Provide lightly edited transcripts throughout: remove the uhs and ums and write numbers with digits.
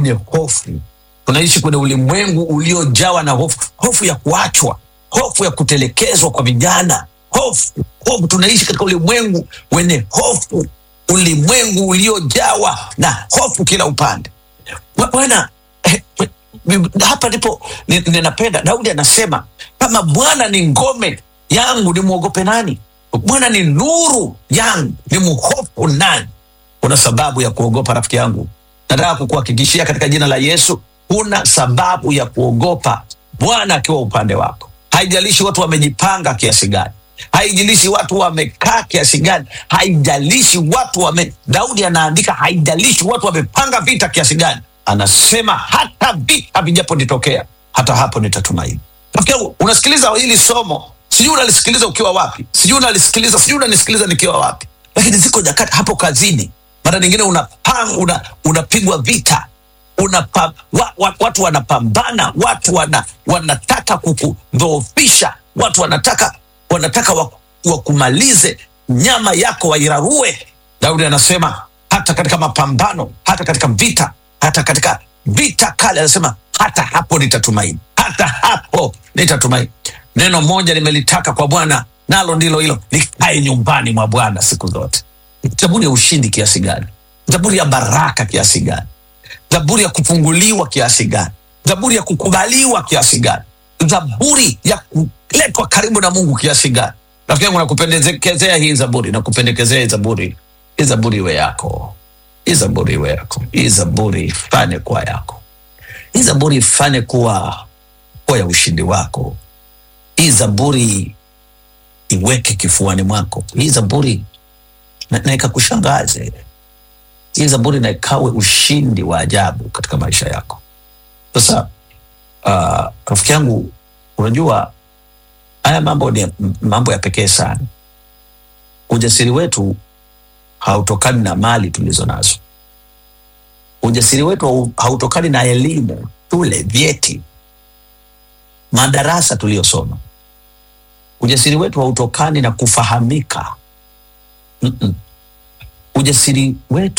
wenye hofu. Tunaishi kwenye ulimwengu uliojawa na hofu, hofu ya kuachwa, hofu ya kutelekezwa kwa vijana, hofu. Tunaishi katika ulimwengu wenye hofu, ulimwengu uliojawa na hofu kila upande. Bwana, hapa ndipo ninapenda Daudi anasema, kama Bwana ni ngome yangu, nimwogope nani? Bwana ni nuru yangu, nimhofu nani? Kuna sababu ya kuogopa, rafiki yangu. Nataka kukuhakikishia katika jina la Yesu, kuna sababu ya kuogopa Bwana akiwa upande wako. Haijalishi watu wamejipanga kiasi gani, haijalishi watu wamekaa kiasi gani, haijalishi Daudi anaandika, haijalishi watu wamepanga vita kiasi gani, anasema hata vita vijaponitokea, hata hapo nitatumaini. Rafiki yangu, unasikiliza hili somo, sijui unalisikiliza ukiwa wapi, sijui unanisikiliza nikiwa wapi, lakini ziko nyakati hapo kazini, mara nyingine unapigwa vita, watu wanapambana, watu wanataka kukudhoofisha, watu wanataka wakumalize, nyama yako wairarue. Daudi anasema hata katika mapambano, hata katika vita, hata katika vita kali, anasema hata hapo nitatumaini, hata hapo nitatumaini. Neno moja nimelitaka kwa Bwana, nalo ndilo hilo, nikae nyumbani mwa Bwana siku zote. Zaburi ya ushindi kiasi gani, zaburi ya baraka kiasi gani, zaburi ya kufunguliwa kiasi gani, zaburi ya kukubaliwa kiasi gani, zaburi ya kuletwa karibu na Mungu kiasi gani. Rafiki yangu, nakupendekezea hii zaburi, nakupendekezea hii zaburi. Hii zaburi iwe yako, hii zaburi iwe yako, hii zaburi ifanye kuwa yako, hii zaburi ifanye kuwa ya ushindi wako, hii zaburi iweke kifuani mwako, hii zaburi na ikakushangaze, hii zaburi na ikawe ushindi wa ajabu katika maisha yako. Sasa rafiki yangu, unajua haya mambo ni mambo ya pekee sana. Ujasiri wetu hautokani na mali tulizo nazo. Ujasiri wetu hautokani na elimu, shule, vyeti, madarasa tuliyosoma. Ujasiri wetu hautokani na kufahamika. Ujasiri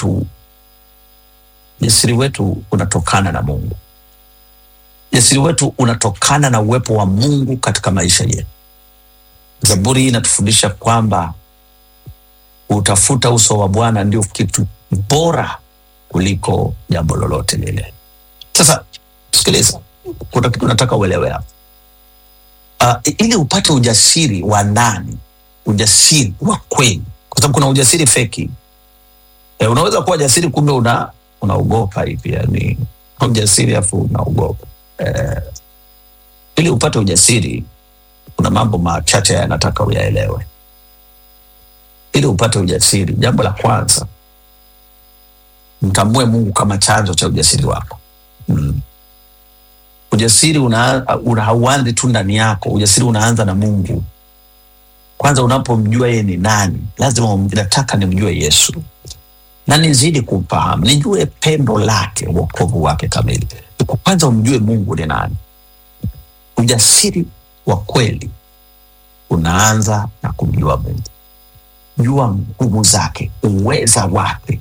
wetu unatokana na Mungu. Ujasiri wetu unatokana na uwepo wa Mungu katika maisha yetu. Zaburi hii inatufundisha kwamba utafuta uso wa Bwana ndio kitu bora kuliko jambo lolote lile. Sasa sikiliza, kuna kitu nataka uelewe hapa. Ili upate ujasiri wa ndani, ujasiri wa kweli, kwa sababu kuna ujasiri feki. Unaweza kuwa jasiri kumbe unaogopa hivi, yani ujasiri afu unaogopa. Ili upate ujasiri, kuna mambo machache yanataka uyaelewe. Ili upate ujasiri, jambo la kwanza, mtambue Mungu kama chanzo cha ujasiri wako. Ujasiri hauanzi tu ndani yako, ujasiri unaanza na Mungu. Kwanza unapomjua yeye ni nani, lazima nataka nimjue Yesu na nizidi kumfahamu, nijue pendo lake, wokovu wake kamili. Kwanza umjue Mungu ni nani. Ujasiri wa kweli unaanza na kumjua Mungu. Jua nguvu zake, uweza wake,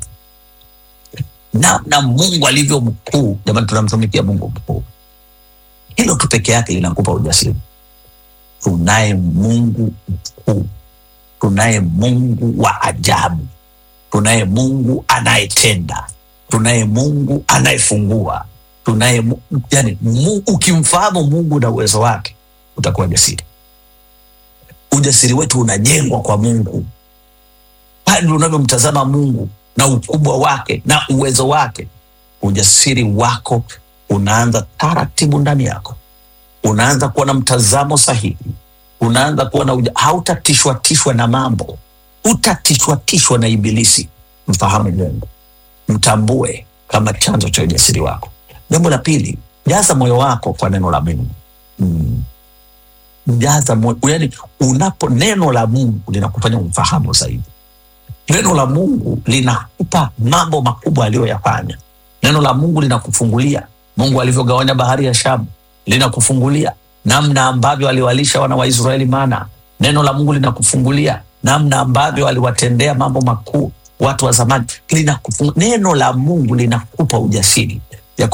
na Mungu alivyo mkuu. Jamani, tunamtumikia Mungu mkuu. Hilo tu peke yake linakupa ujasiri. Tunaye Mungu mkuu, tunaye Mungu wa ajabu, tunaye Mungu anayetenda, tunaye Mungu anayefungua, yani ukimfahamu Mungu na uwezo wake, utakuwa jasiri. Ujasiri wetu unajengwa kwa Mungu. Kadri unavyomtazama Mungu na ukubwa wake na uwezo wake, ujasiri wako unaanza taratibu ndani yako. Unaanza kuwa na mtazamo sahihi. Unaanza kuwa na hautatishwa na mambo, utatishwa na ibilisi. Mfahamu Mungu, mtambue kama chanzo cha ujasiri wako. Jambo la pili, jaza moyo wako kwa neno la Mungu. Jaza moyo, yani neno la Mungu linakufanya umfahamu zaidi. Neno la Mungu linakupa mambo makubwa aliyoyafanya. Neno la Mungu linakufungulia Mungu alivyogawanya bahari ya Shamu, linakufungulia namna ambavyo aliwalisha wana wa Israeli mana. Neno la Mungu linakufungulia namna ambavyo aliwatendea mambo makuu watu wa zamani. Neno la Mungu linakupa ujasiri.